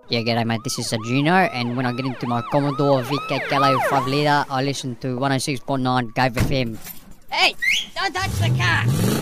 Yeah, g'day mate, this is Juno, and when I get into my Commodore VK Gallo 5 litre, I listen to 106.9 Gave FM. Hey, don't touch the car!